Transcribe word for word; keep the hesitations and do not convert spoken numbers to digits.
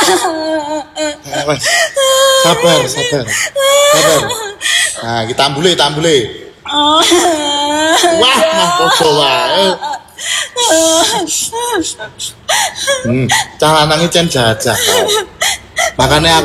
Eh, wes. Sabar, sabar. Sabar. Nah, kita ambule, kita ambule. Wah, mah podo wae. Hmm, cah lanang iki cen jajah. Makane aku